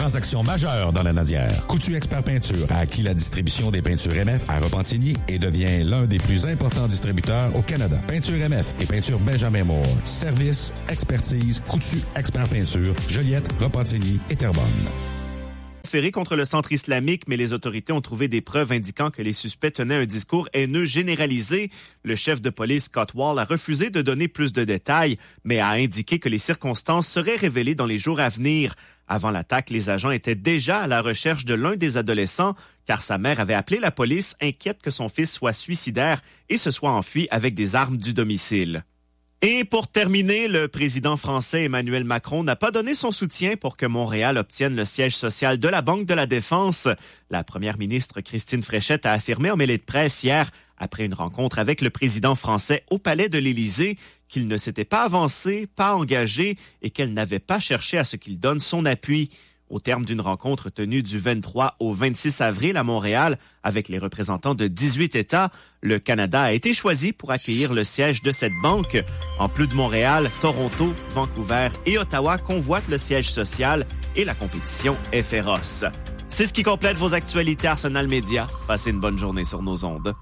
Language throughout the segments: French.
transaction majeure dans la Nadière. Coutu Expert Peinture a acquis la distribution des peintures MF à Repentigny et devient l'un des plus importants distributeurs au Canada. Peinture MF et peinture Benjamin Moore. Service, expertise, Coutu Expert Peinture, Joliette, Repentigny et Terrebonne. Contre le centre islamique, mais les autorités ont trouvé des preuves indiquant que les suspects tenaient un discours haineux généralisé. Le chef de police, Scott Wall, a refusé de donner plus de détails, mais a indiqué que les circonstances seraient révélées dans les jours à venir. Avant l'attaque, les agents étaient déjà à la recherche de l'un des adolescents, car sa mère avait appelé la police, inquiète que son fils soit suicidaire et se soit enfui avec des armes du domicile. Et pour terminer, le président français Emmanuel Macron n'a pas donné son soutien pour que Montréal obtienne le siège social de la Banque de la Défense. La première ministre Christine Fréchette a affirmé en mêlée de presse hier, après une rencontre avec le président français au palais de l'Élysée, qu'il ne s'était pas avancé, pas engagé et qu'elle n'avait pas cherché à ce qu'il donne son appui. Au terme d'une rencontre tenue du 23 au 26 avril à Montréal avec les représentants de 18 États, le Canada a été choisi pour accueillir le siège de cette banque. En plus de Montréal, Toronto, Vancouver et Ottawa convoitent le siège social et la compétition est féroce. C'est ce qui complète vos actualités Arsenal Média. Passez une bonne journée sur nos ondes.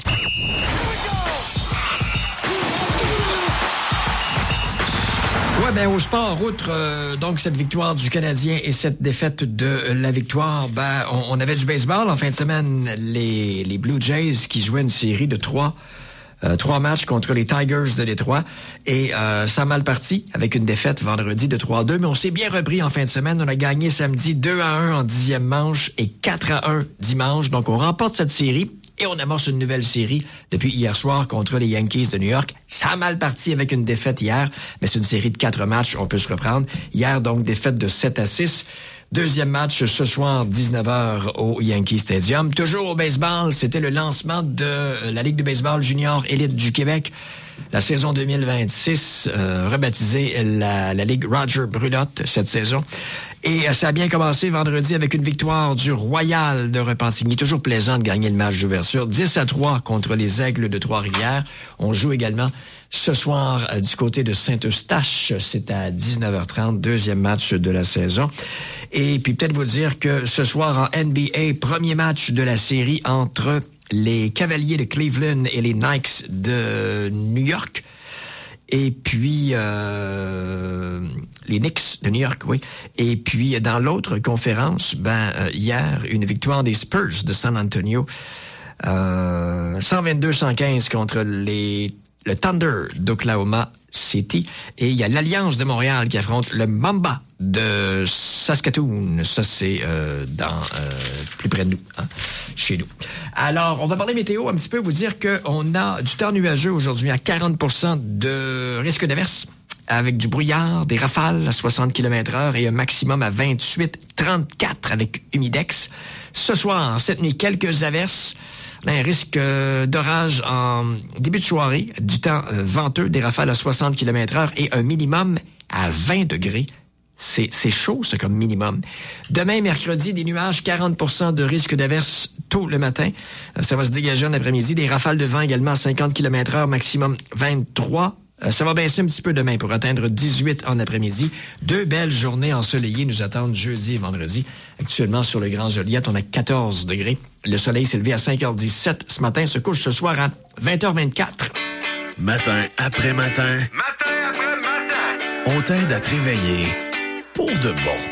Ouais, ben au sport, outre donc cette victoire du Canadien et cette défaite de la victoire, on avait du baseball en fin de semaine. Les Blue Jays qui jouaient une série de trois matchs contre les Tigers de Détroit. Et ça a mal parti avec une défaite vendredi de 3-2. Mais on s'est bien repris en fin de semaine. On a gagné samedi 2-1 en 10e manche et 4-1 dimanche. Donc on remporte cette série. Et on amorce une nouvelle série depuis hier soir contre les Yankees de New York. Ça a mal parti avec une défaite hier, mais c'est une série de 4 matchs, on peut se reprendre. Hier, donc, défaite de 7-6. Deuxième match ce soir, 19h au Yankee Stadium. Toujours au baseball, c'était le lancement de la Ligue de baseball junior élite du Québec. La saison 2026, rebaptisée la Ligue Roger Brulotte cette saison. Et ça a bien commencé vendredi avec une victoire du Royal de Repentigny. Toujours plaisant de gagner le match d'ouverture. 10-3 contre les Aigles de Trois-Rivières. On joue également ce soir du côté de Saint-Eustache. C'est à 19h30, deuxième match de la saison. Et puis peut-être vous dire que ce soir en NBA, premier match de la série entre les Cavaliers de Cleveland et les Knights de New York. Et puis les Knicks de New York, oui. Et puis dans l'autre conférence, hier, une victoire des Spurs de San Antonio, 122-115 contre le Thunder d'Oklahoma City. Et il y a l'Alliance de Montréal qui affronte le Mamba de Saskatoon. Ça, c'est plus près de nous, chez nous. Alors, on va parler météo un petit peu, vous dire qu'on a du temps nuageux aujourd'hui à 40% de risque d'averse, avec du brouillard, des rafales à 60 km/h et un maximum à 28-34 avec humidex. Ce soir, cette nuit, quelques averses. Un risque d'orage en début de soirée, du temps venteux, des rafales à 60 km/h et un minimum à 20 degrés. C'est chaud, ça, comme minimum. Demain, mercredi, des nuages, 40% de risque d'averse tôt le matin. Ça va se dégager en après-midi. Des rafales de vent également à 50 km/h, maximum 23. Ça va baisser un petit peu demain pour atteindre 18 en après-midi. 2 belles journées ensoleillées nous attendent jeudi et vendredi. Actuellement, sur le Grand Joliette, on a 14 degrés. Le soleil s'est levé à 5h17 ce matin, se couche ce soir à 20h24. Matin après matin. Matin après matin. On t'aide à te réveiller pour de bon.